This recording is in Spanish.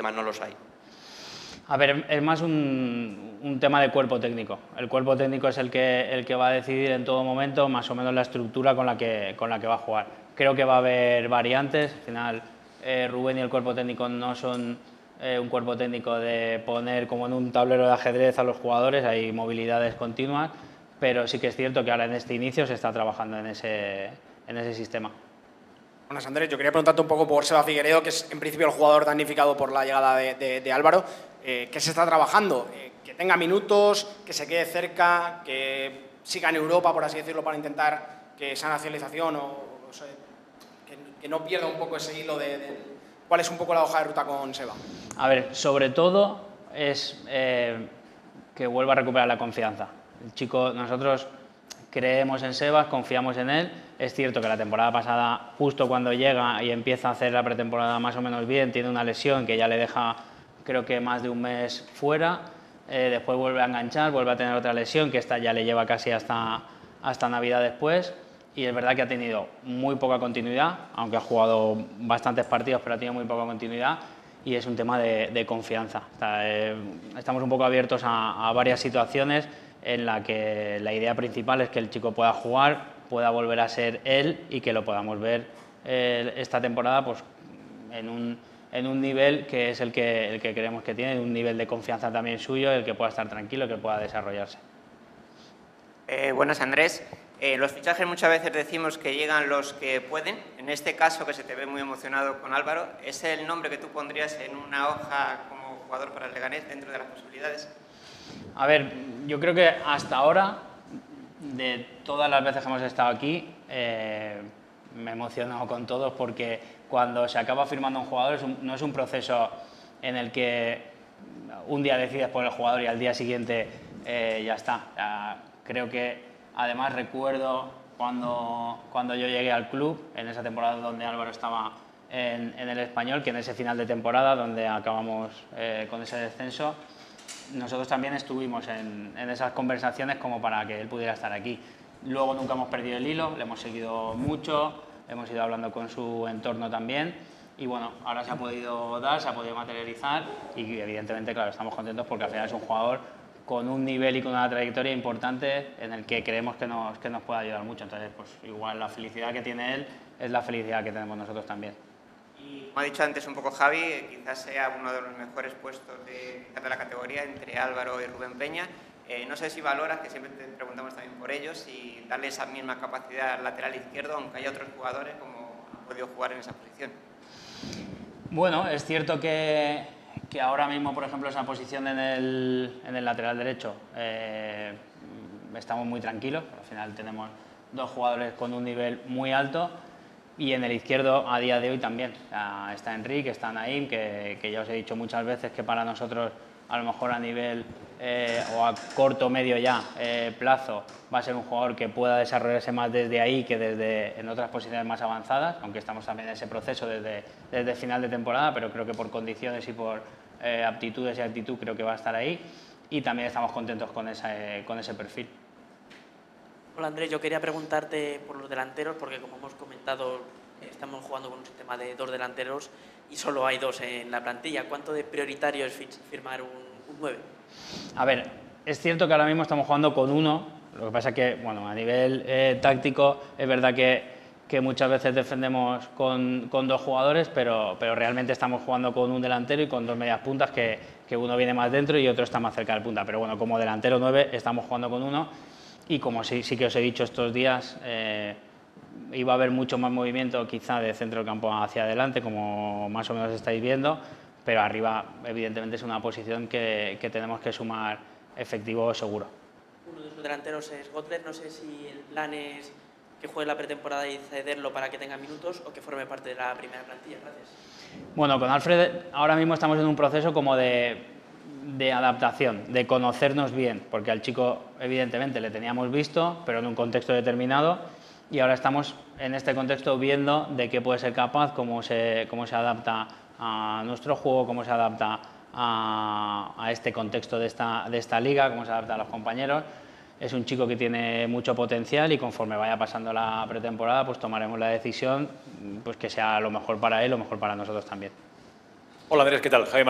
sistemas no los hay? A ver, es más un tema de cuerpo técnico. El cuerpo técnico es el que va a decidir en todo momento más o menos la estructura con la que va a jugar. Creo que va a haber variantes. Al final, Rubén y el cuerpo técnico no son un cuerpo técnico de poner como en un tablero de ajedrez a los jugadores, hay movilidades continuas, pero sí que es cierto que ahora en este inicio se está trabajando en ese sistema. Buenas, Andrés. Yo quería preguntarte un poco por Seba Figueiredo, que es en principio el jugador damnificado por la llegada de Álvaro. ¿Qué se está trabajando? Que tenga minutos, que se quede cerca, que siga en Europa, por así decirlo, para intentar que esa nacionalización o sea, que no pierda un poco ese hilo de cuál es un poco la hoja de ruta con Seba. A ver, sobre todo es que vuelva a recuperar la confianza. El chico, nosotros creemos en Sebas, confiamos en él. Es cierto que la temporada pasada, justo cuando llega y empieza a hacer la pretemporada más o menos bien, tiene una lesión que ya le deja, creo que más de un mes fuera. Después vuelve a enganchar, vuelve a tener otra lesión, que esta ya le lleva casi hasta Navidad después. Y es verdad que ha tenido muy poca continuidad, aunque ha jugado bastantes partidos, pero ha tenido muy poca continuidad. Y es un tema de confianza. Estamos un poco abiertos a varias situaciones en la que la idea principal es que el chico pueda jugar, pueda volver a ser él y que lo podamos ver esta temporada pues, en un nivel que es el que creemos que tiene, un nivel de confianza también suyo, el que pueda estar tranquilo, que pueda desarrollarse. Buenas, Andrés. Los fichajes muchas veces decimos que llegan los que pueden. En este caso, que se te ve muy emocionado con Álvaro, ¿es el nombre que tú pondrías en una hoja como jugador para el Leganés dentro de las posibilidades? A ver, yo creo que hasta ahora, de todas las veces que hemos estado aquí, me he emocionado con todos porque cuando se acaba firmando un jugador no es un proceso en el que un día decides por el jugador y al día siguiente ya está. Creo que además recuerdo cuando yo llegué al club, en esa temporada donde Álvaro estaba en el Español, que en ese final de temporada donde acabamos con ese descenso, nosotros también estuvimos en esas conversaciones como para que él pudiera estar aquí. Luego nunca hemos perdido el hilo, le hemos seguido mucho, hemos ido hablando con su entorno también y bueno, ahora se ha podido dar, se ha podido materializar y evidentemente, claro, estamos contentos porque al final es un jugador con un nivel y con una trayectoria importante en el que creemos que nos puede ayudar mucho. Entonces, pues igual la felicidad que tiene él es la felicidad que tenemos nosotros también. Y como ha dicho antes un poco Javi, quizás sea uno de los mejores puestos de la categoría entre Álvaro y Rubén Peña. No sé si valoras, que siempre te preguntamos también por ellos, y darle esa misma capacidad al lateral izquierdo, aunque haya otros jugadores como han podido jugar en esa posición. Bueno, es cierto que ahora mismo, por ejemplo, esa posición en el lateral derecho estamos muy tranquilos. Al final tenemos dos jugadores con un nivel muy alto y en el izquierdo a día de hoy también. Está Enrique, está Naim, que ya os he dicho muchas veces que para nosotros a lo mejor a nivel o a corto medio ya plazo va a ser un jugador que pueda desarrollarse más desde ahí que desde en otras posiciones más avanzadas, aunque estamos también en ese proceso desde final de temporada, pero creo que por condiciones y por aptitudes y actitud creo que va a estar ahí y también estamos contentos con ese perfil. Hola Andrés, yo quería preguntarte por los delanteros porque como hemos comentado estamos jugando con un sistema de 2 delanteros y solo hay 2 en la plantilla. ¿Cuánto de prioritario es firmar un 9? A ver, es cierto que ahora mismo estamos jugando con uno, lo que pasa es que bueno, a nivel táctico es verdad que muchas veces defendemos con 2 jugadores, pero realmente estamos jugando con un delantero y con 2 medias puntas que uno viene más dentro y otro está más cerca del punta. Pero bueno, como delantero 9 estamos jugando con uno y como sí que os he dicho estos días, iba a haber mucho más movimiento quizá de centro del campo hacia adelante, como más o menos estáis viendo, pero arriba evidentemente es una posición que tenemos que sumar efectivo seguro. Uno de sus delanteros es Gotler, no sé si el plan es que juegue la pretemporada y cederlo para que tenga minutos o que forme parte de la primera plantilla. Gracias. Bueno, con Alfred ahora mismo estamos en un proceso como de adaptación, de conocernos bien, porque al chico evidentemente le teníamos visto, pero en un contexto determinado, y ahora estamos en este contexto viendo de qué puede ser capaz, cómo se adapta a nuestro juego, cómo se adapta a este contexto de esta liga, cómo se adapta a los compañeros. Es un chico que tiene mucho potencial y conforme vaya pasando la pretemporada pues tomaremos la decisión pues que sea lo mejor para él, lo mejor para nosotros también. Hola Andrés, ¿qué tal? Javi